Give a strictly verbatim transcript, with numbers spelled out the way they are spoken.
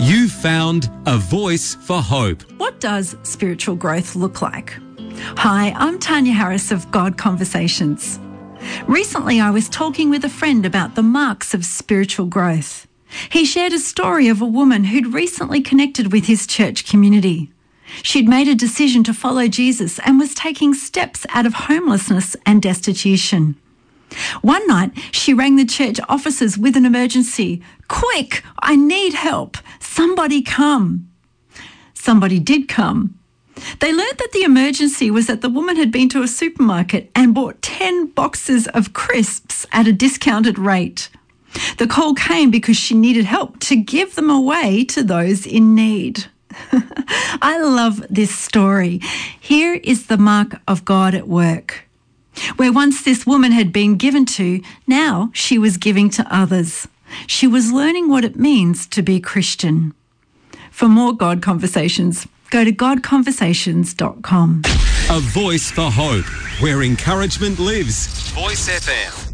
You found a voice for hope. What does spiritual growth look like? Hi, I'm Tanya Harris of God Conversations. Recently, I was talking with a friend about the marks of spiritual growth. He shared a story of a woman who'd recently connected with his church community. She'd made a decision to follow Jesus and was taking steps out of homelessness and destitution. One night, she rang the church offices with an emergency. "Quick, I need help. Somebody come." Somebody did come. They learnt that the emergency was that the woman had been to a supermarket and bought ten boxes of crisps at a discounted rate. The call came because she needed help to give them away to those in need. I love this story. Here is the mark of God at work. Where once this woman had been given to, now she was giving to others. She was learning what it means to be Christian. For more God Conversations, go to god conversations dot com. A voice for hope, where encouragement lives. Voice F M.